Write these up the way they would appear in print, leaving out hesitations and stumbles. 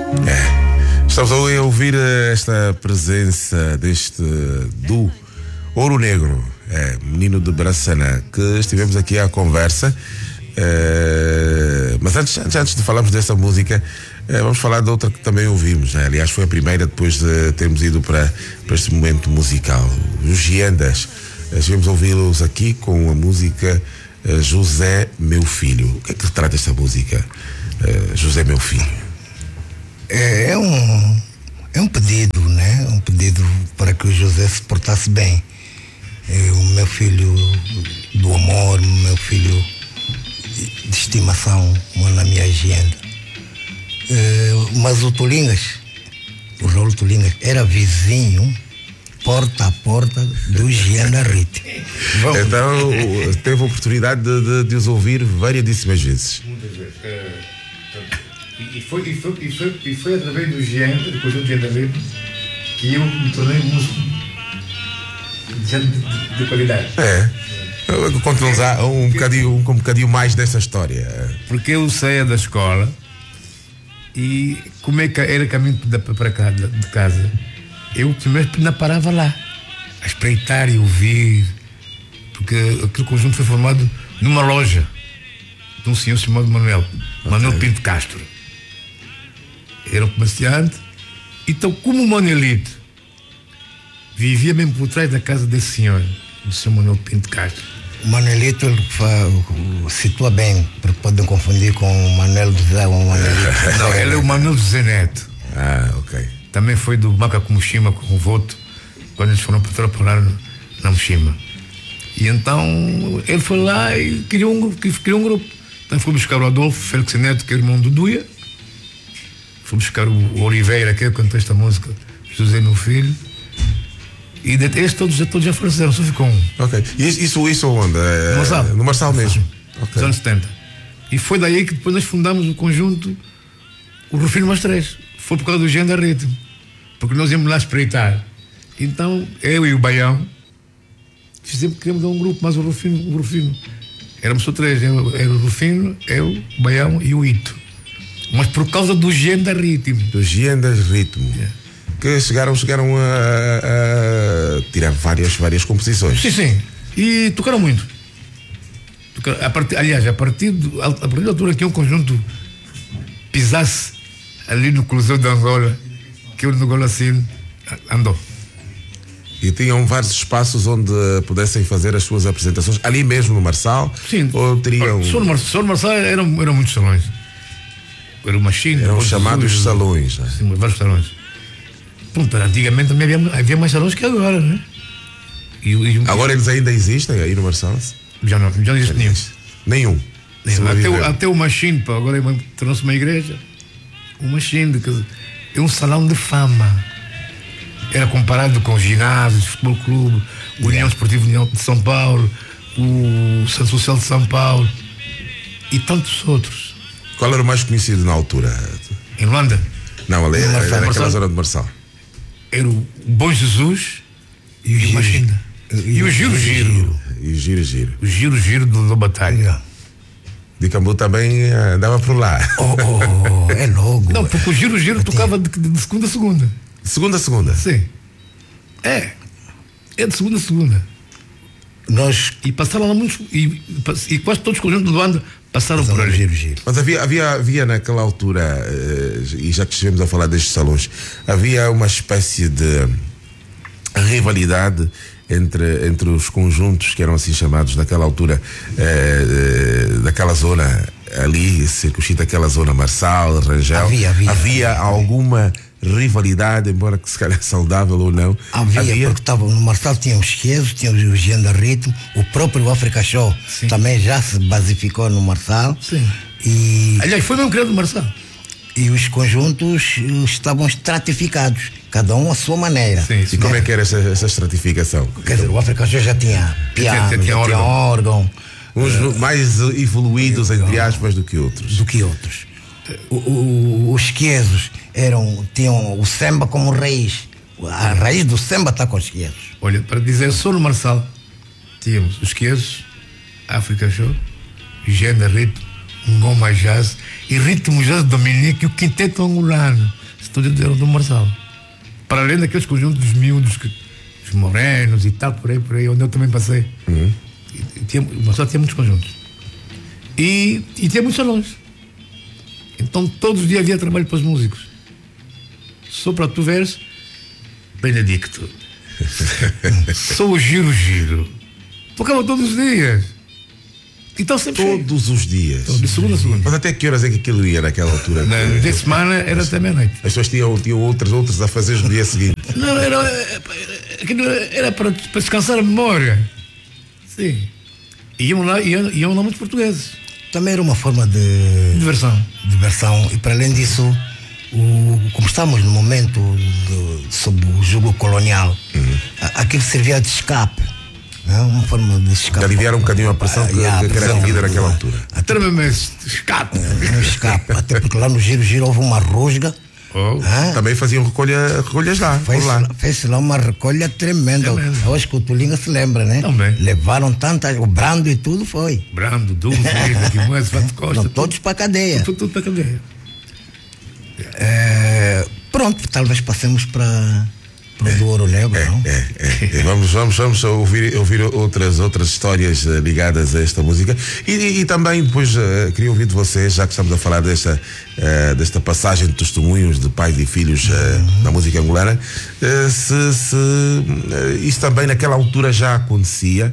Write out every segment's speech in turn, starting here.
Estamos a ouvir esta presença do Ouro Negro, menino de Braçana, que estivemos aqui à conversa. Mas antes de falarmos dessa música, vamos falar de outra que também ouvimos, né? Aliás, foi a primeira depois de termos ido para este momento musical. Os Giendas, estivemos a ouvi-los aqui com a música José Meu Filho. O que é que trata esta música, José Meu Filho? É um pedido, né? Um pedido para que o José se portasse bem. O meu filho do amor, meu filho de estimação, na minha agenda. Mas o Raul Tulingas, era vizinho, porta a porta do Gienda Rite. Então, teve a oportunidade de os ouvir variedíssimas vezes. Muitas vezes. E foi através do Gienda, depois do Gienda Rite, que eu me tornei músico de qualidade. Conte-nos um bocadinho mais dessa história. Porque eu saía da escola e como é que era caminho para cá de casa, eu primeiro não parava lá a espreitar e ouvir, porque aquele conjunto foi formado numa loja de um senhor chamado Manuel Pinto Castro. Era um comerciante. Então, como o Manuelito vivia mesmo por trás da casa desse senhor, do senhor Manuel Pinto Castro. O Manuelito situa bem, porque podem confundir com o Manuel José ou o Manuelito. Não, ele é o Manuel José Neto. Ok. Também foi do Macaco Mushima com o voto, quando eles foram para trabalhar na Mushima. E então ele foi lá e criou um grupo. Então foi buscar o Adolfo Félix Neto, que é o irmão do Duia. Foi buscar o Oliveira, que cantou esta música, José Meu Filho. E estes todos já faleceram, só ficou um. Ok. Isso onde? No Marçal. No Marçal mesmo. Nos anos 70. E foi daí que depois nós fundamos o conjunto, o Rufino Mais Três. Foi por causa do Gienda Ritmo. Porque nós íamos lá espreitar. Então, eu e o Baião queríamos dar um grupo, mas o Rufino. Éramos só três. Era o Rufino, eu, o Baião e o Ito. Mas por causa do Gienda Ritmo. Do Gienda Ritmo. Que chegaram a tirar várias composições. Sim. E tocaram muito. A partir da altura que um conjunto pisasse ali no Coliseu de Angola, que o Angola assim andou. E tinham vários espaços onde pudessem fazer as suas apresentações, ali mesmo no Marçal? Sim. Ou teriam... Só no Marçal eram muitos salões. Era uma China. Eram chamados salões. Sim, vários salões. Pronto, antigamente também havia mais salões que agora, né? Agora eles ainda existem aí no Marçal? Já não existe nenhum. Até o Machine, agora tornou-se uma igreja. O Machine, é um salão de fama. Era comparado com os ginásios, futebol clube, o União Esportiva União de São Paulo, o Centro Social de São Paulo e tantos outros. Qual era o mais conhecido na altura? Em Luanda? Não, ali era naquela zona de Marçal. Era o Bom Jesus e o Machine. E o Giro. E o Giro. O Giro da Batalha. De Cambu também andava por lá. É logo. Não, porque o Giro tocava de segunda a segunda. Segunda a segunda? Sim. É de segunda a segunda. E passaram lá muitos. E quase todos os conjuntos de Luanda passaram por ali. Giro. Mas havia naquela altura, e já que estivemos a falar destes salões, havia uma espécie de rivalidade entre os conjuntos que eram assim chamados naquela altura, daquela zona ali, circunscrita aquela zona Marçal, Rangel. Havia alguma rivalidade, embora que se calhar saudável ou não. Havia. Porque estava no Marçal, tinha os Chiesos, tinha o Gienda Ritmo, o próprio Africa Show. Sim. Também já se basificou no Marçal. Sim. Aliás, foi mesmo criado no Marçal. E os conjuntos estavam estratificados, cada um à sua maneira. Sim. E como é que era essa estratificação? Quer dizer, o Africa Show já tinha piano, tinha órgão. Uns mais evoluídos, entre aspas, do que outros. Os Chiesos tinham o samba como raiz. A raiz do samba está com os Chiesos. Olha, para dizer, só no Marçal tínhamos os Chiesos, Africa Show, Gienda Ritmo, Ngoma Jazz e Ritmo Jazz Dominique e o Quinteto Angolano. Estúdio do Marçal. Para além daqueles conjuntos dos miúdos, os morenos e tal, por aí, onde eu também passei. O Marçal tinha muitos conjuntos. E tinha muitos salões. Então todos os dias havia trabalho para os músicos. Só para tu veres, Benedicto. Sou o Giro. Tocava todos os dias. Então sempre todos os dias. De segunda a segunda. Mas até que horas é que aquilo ia naquela altura? De semana era até meia-noite. As pessoas tinham outras a fazer no dia seguinte. Não, era para descansar a memória. Sim. Iam lá muitos portugueses. Também era uma forma de diversão. E para além disso, como estamos no momento sob o jugo colonial, aquilo servia de escape. Uma forma de escape. De aliviar um bocadinho a pressão que era vivida naquela altura. Até mesmo escape. Um escape. Até porque lá no Giro houve uma rusga. Também faziam recolhas lá. Fez lá uma recolha tremenda. Eu acho que o Tulinga se lembra, né? Também. Levaram tantas, o Brando e tudo foi. Brando, Dulce, Guimões, Fato Costa. Todos para a cadeia. Tudo para a cadeia. Pronto, talvez passemos para do Ouro Negro, não? Vamos ouvir outras histórias ligadas a esta música e também depois queria ouvir de vocês, já que estamos a falar desta passagem de testemunhos de pais e filhos na música angolana, se isso também naquela altura já acontecia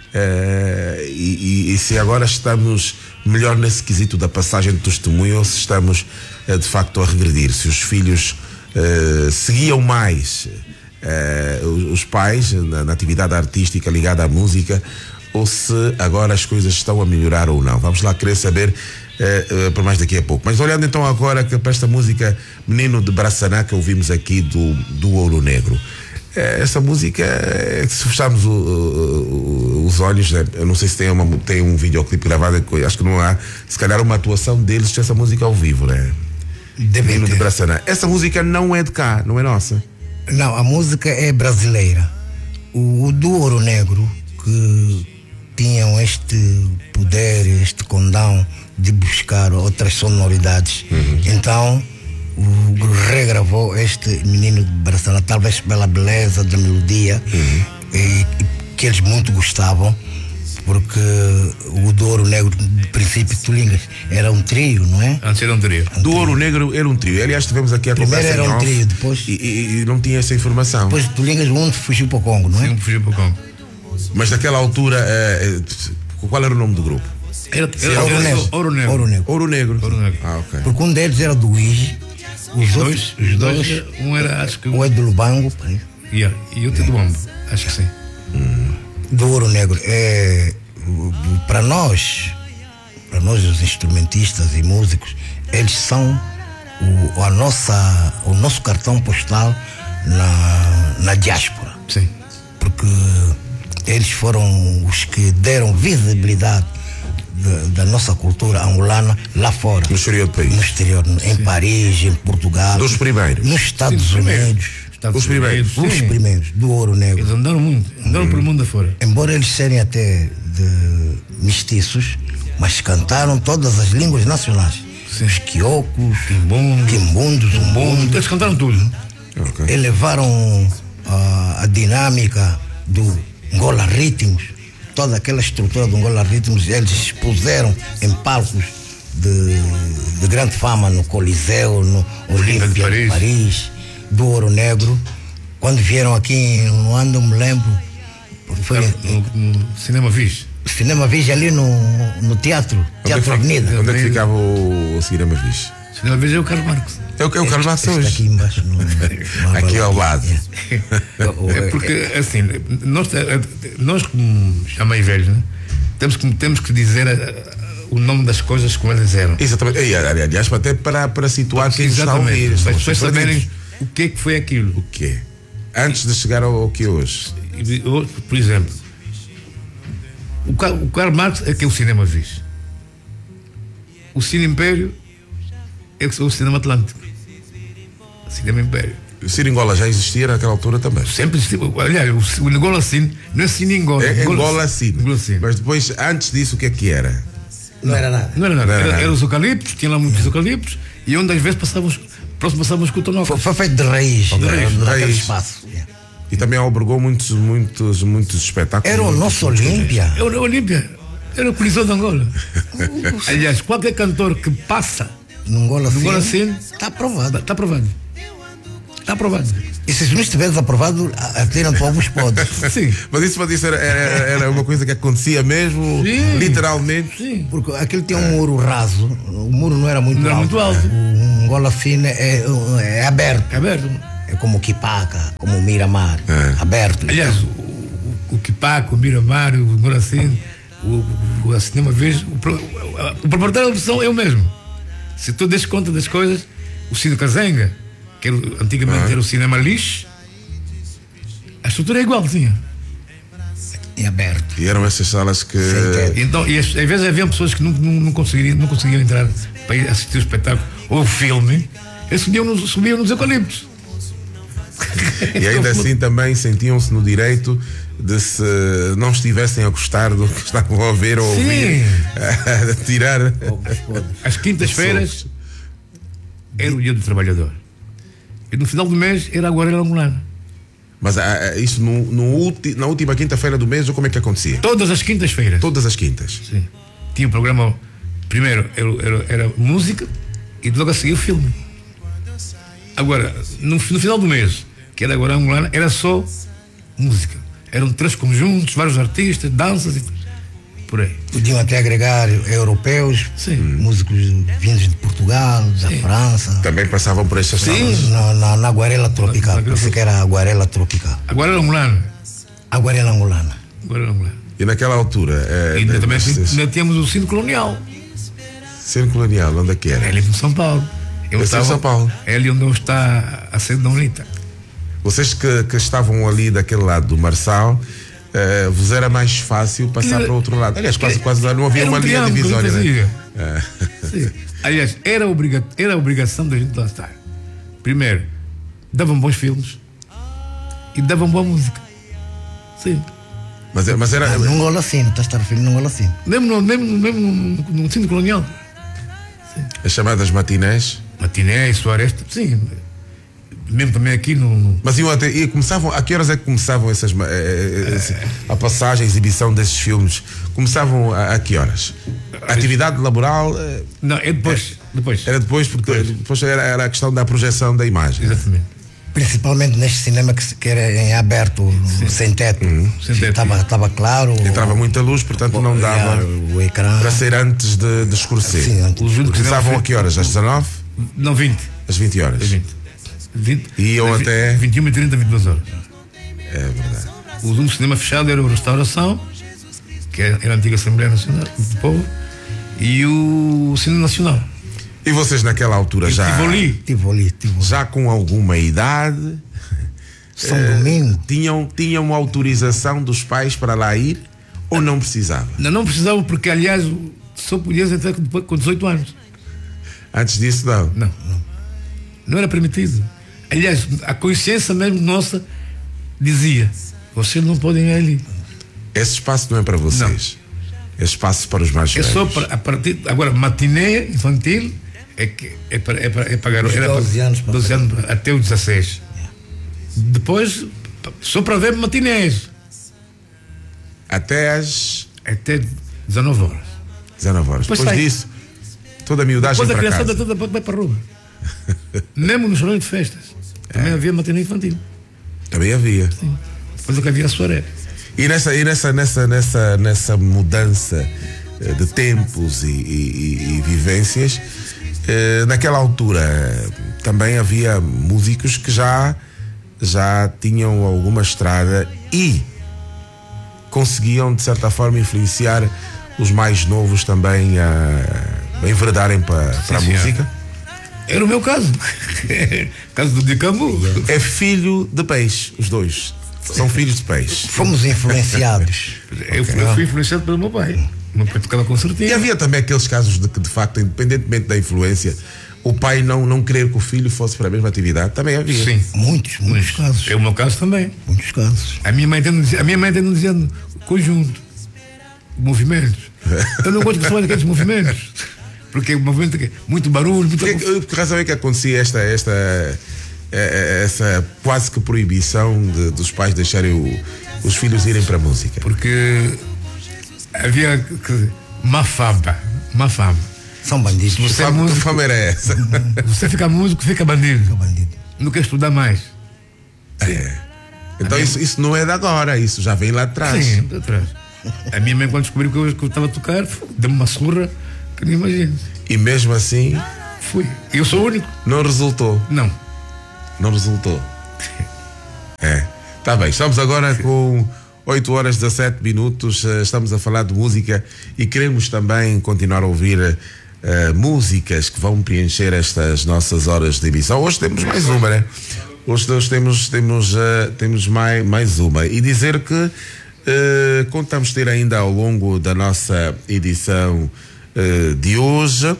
e se agora estamos melhor nesse quesito da passagem de testemunho ou se estamos de facto a regredir, se os filhos seguiam mais os pais na atividade artística ligada à música ou se agora as coisas estão a melhorar ou não. Vamos lá querer saber por mais daqui a pouco. Mas olhando então agora para esta música Menino de Braçaná que ouvimos aqui do Ouro Negro, essa música, se fecharmos os olhos, eu não sei se tem um videoclipe gravado, acho que não há, se calhar uma atuação deles essa música ao vivo, né? Menino de Braçaná. Essa música não é de cá, não é nossa. Não, a música é brasileira. O do Ouro Negro, que tinham este poder, este condão de buscar outras sonoridades. Então, regravou este Menino de Braçaná, talvez pela beleza da melodia, que eles muito gostavam. Porque o do Ouro Negro, de princípio, Tulingas, era um trio, não é? Antes era um trio. Do Ouro Negro era um trio. Aliás, tivemos aqui a conversa. Primeiro era um trio, depois. E não tinha essa informação. Depois Tulingas, um fugiu para o Congo, não é? Sim, fugiu para o Congo. Mas naquela altura, qual era o nome do grupo? Era Ouro Negro. Ah, ok. Porque um deles era do Ige. Os dois, um era, acho que. Um é do Lubango. E outro é do Bombo, acho que sim. Do Ouro Negro para nós os instrumentistas e músicos, eles são o nosso cartão postal na diáspora. Sim. Porque eles foram os que deram visibilidade da nossa cultura angolana lá fora. No exterior do país. No exterior, em Paris, em Portugal. Dos primeiros. Nos Estados Unidos. Os primeiros. Os primeiros, do Ouro Negro. Eles andaram muito, pelo mundo afora. Embora eles serem até de mestiços, mas cantaram todas as línguas nacionais. Sim. Os quiocos, quimbundos, umbundos. Eles cantaram tudo. Okay. Elevaram a dinâmica do Angola Ritmos, toda aquela estrutura do Angola Ritmos, eles expuseram em palcos de grande fama no Coliseu, no Olímpia de Paris. Do Ouro Negro, quando vieram aqui no Luanda, eu me lembro, foi no Cinema Viz. Cinema Viz ali no Teatro Avenida. Onde é que ficava o Cinema Viz? Cinema Viz é o Carlos Marcos. É o Carlos Marcos hoje. Aqui embaixo, aqui ao lado. É porque assim, nós como já mais velhos, né, temos que dizer o nome das coisas como elas eram. Exatamente. E, aliás, até para situar quem está a ouvir. Para as pessoas saberem o que é que foi aquilo. O quê? Antes de chegar ao que é hoje. Por exemplo, o Karl Marx é que é o Cinema Viz. O Cine Império é o Cinema Atlântico. Cinema Império. O Cine Angola já existia naquela altura também? Sempre existiu. Aliás, o Angola Cine não é Cine Angola. É Angola Cine. Mas depois, antes disso, o que é que era? Não era nada. Não era nada. Era os eucaliptos, tinha lá muitos eucaliptos, e onde às vezes passávamos com o Tonoca. Foi feito de raiz. Naquele raiz. espaço. E também albergou muitos espetáculos. Era o nosso Olímpia. Era o Olímpia. Era o Colisão de Angola. Aliás, qualquer cantor que passa Num gol assim, está aprovado. está aprovado. Está aprovado. E se não estivesse aprovado, atiram para os podes. Sim. Mas isso era uma coisa que acontecia mesmo, Sim. literalmente. Sim. Porque aquele tinha um muro raso. O muro não era muito Não era alto. muito alto. Um gol assim é aberto. É aberto. É como o Quipaca, como o Miramar. Aberto. Aliás, o Quipaco, o Miramar, o Moracino, assim, uma vez, o proprietário da opção é o mesmo. Se tu des conta das coisas, o Cine Cazenga, que antigamente era o Cinema Lixo, a estrutura é igualzinha. É aberto. E eram essas salas que. Então, e às vezes havia pessoas que não conseguiam entrar para ir assistir o espetáculo ou o filme, eles subiam nos eucaliptos. E ainda assim também sentiam-se no direito de, se não estivessem a gostar do que estavam a ver ou a ouvir, a tirar. Às quintas-feiras era o dia do trabalhador. E no final do mês era a Guarela Angolana. Mas isso na última quinta-feira do mês, ou como é que acontecia? Todas as quintas-feiras. Todas as quintas. Sim. Tinha um programa, primeiro era música e logo a seguir o filme. Agora, no final do mês, que era agora Angolana, era só música. Eram 3 conjuntos, vários artistas, danças e por aí. Podiam até agregar europeus, Sim. músicos vindos de Portugal, da França. Também passavam por essas salas. Na Guarela Tropical. Pensei que era a Guarela Tropical. Agora era Angolana. A Guarela Angolana. Agora era Angolana. E naquela altura. E também ainda tínhamos o Cine Colonial. Cine Colonial, onde é que era? É ali em São Paulo. Em São Paulo. É ali onde está a sede da UNITA. Vocês que estavam ali daquele lado do Marçal, vos era mais fácil passar para o outro lado. Aliás, quase não havia uma linha divisória, né? Sim. Aliás, era a obrigação da gente lá estar. Primeiro, davam bons filmes e davam boa música. Sim. Mas era. Num gol assim, estás a referir num gol assim. Mesmo no Cine Colonial. As chamadas matinés. Matinés, Soares, sim. Mesmo também aqui no. Mas começavam. A que horas é que começavam a passagem, a exibição desses filmes? Começavam a que horas? A atividade laboral? Não, é depois. Era depois, porque depois era a questão da projeção da imagem. Exatamente. Principalmente neste cinema que era em aberto, sem teto. Estava claro. Entrava muita luz, portanto não dava o ecrã. para ser antes de escurecer. Sim, começavam a que horas? Às 19? Não, 20. Às 20 horas. Às 20. E iam até 21 e 30, 22 horas. É verdade. O último cinema fechado era o Restauração, que era a antiga Assembleia Nacional do Povo, e o Cinema Nacional. E vocês naquela altura Tivoli. já com alguma idade, São Domingo. tinham autorização dos pais para lá ir ou não precisavam? Não precisavam, porque aliás só podias entrar com 18 anos. Antes disso não. Não era permitido. Aliás, a consciência mesmo nossa dizia: vocês não podem ir ali. Esse espaço não é para vocês. Não. Esse espaço para os mais velhos. É só para a partir. Agora, matiné infantil é para garotos. Era 12 anos, 12 anos até os 16. Depois, só para ver matinés. Até 19 horas. 19 horas. Depois disso, toda a miudagem para casa. Depois a criançada toda vai para a rua. Mesmo nos salões de festas. Também havia matiné infantil. Também havia. Sim. Depois que havia a soirée. E nessa mudança de tempos e vivências, naquela altura também havia músicos que já tinham alguma estrada e conseguiam de certa forma influenciar os mais novos também a enveredarem para a música. Era o meu caso. Caso do Dicambu. É filho de peixe, os dois. São filhos de peixe. Fomos influenciados. Eu fui influenciado pelo meu pai. O meu pai tocava concertinho. E havia também aqueles casos de que, de facto, independentemente da influência, o pai não querer que o filho fosse para a mesma atividade. Também havia. Sim. Muitos casos. É o meu caso também. Muitos casos. A minha mãe até não dizia conjunto, movimentos. Eu não gosto de falar daqueles movimentos. Porque o movimento é muito barulho, Por que razão é que acontecia essa quase que proibição dos pais deixarem os filhos irem para a música? Porque havia má fama. São bandidos. Você é músico, que fama era essa? Você fica músico, fica bandido. São bandidos. Não quer estudar mais. Então isso não é de agora, isso já vem lá de trás. Sim, de trás. A minha mãe, quando descobriu que eu estava a tocar, deu-me uma surra que nem imagino. E mesmo assim Fui. Eu sou o único. não resultou. Não. Não resultou. Tá bem, estamos agora com 8 horas e 17 minutos. Estamos a falar de música e queremos também continuar a ouvir músicas que vão preencher estas nossas horas de emissão. Hoje temos mais uma, né? Hoje temos mais uma. E dizer que contamos ter ainda ao longo da nossa edição de hoje,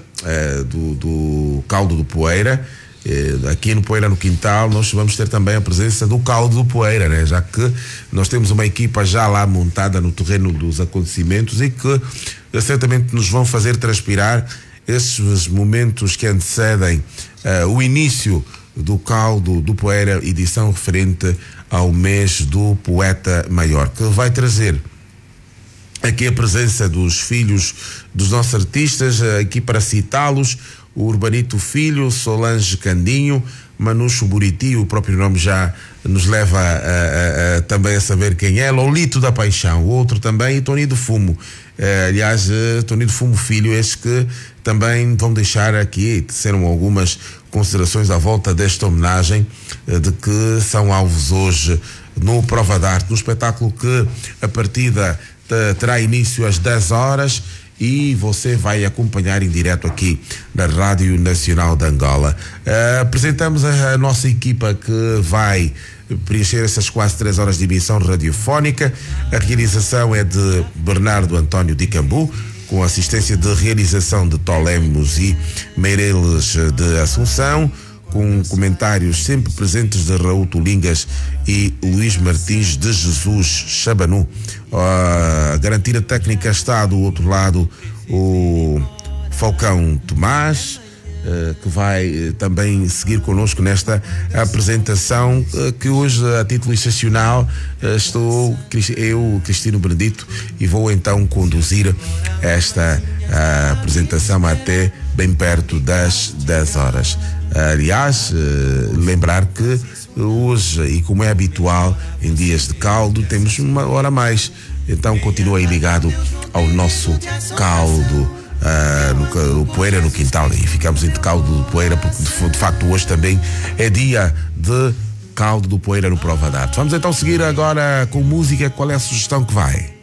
do Caldo do Poeira, aqui no Poeira no Quintal, nós vamos ter também a presença do Caldo do Poeira, né? Já que nós temos uma equipa já lá montada no terreno dos acontecimentos e que certamente nos vão fazer transpirar esses momentos que antecedem o início do Caldo do Poeira, edição referente ao mês do Poeta Maior, que vai trazer aqui a presença dos filhos dos nossos artistas, aqui para citá-los: o Urbanito Filho, Solange Candinho, Manucho Buriti, o próprio nome já nos leva também a saber quem é, Lolito da Paixão, o outro também, e Tony do Fumo. Aliás, Tony do Fumo Filho, estes que também vão deixar aqui, disseram algumas considerações à volta desta homenagem de que são alvos hoje no Prova de Arte, no espetáculo que a partida terá início às 10 horas e você vai acompanhar em direto aqui na Rádio Nacional de Angola. Apresentamos a nossa equipa que vai preencher essas quase 3 horas de emissão radiofónica. A realização é de Bernardo António de Cambu, com assistência de realização de Tolemos e Meireles de Assunção, com comentários sempre presentes de Raul Tulingas e Luís Martins de Jesus Chabanu. A garantia técnica está do outro lado o Falcão Tomás, que vai também seguir connosco nesta apresentação, que hoje, a título excepcional, estou eu, Cristino Benedito, e vou então conduzir esta apresentação até bem perto das 10 horas. Aliás, lembrar que hoje, e como é habitual em dias de caldo, temos uma hora a mais. Então continua aí ligado ao nosso caldo no Poeira no Quintal, e ficamos em Caldo do Poeira porque de facto hoje também é dia de Caldo do Poeira no Prova de Arte. Vamos então seguir agora com música. Qual é a sugestão que vai?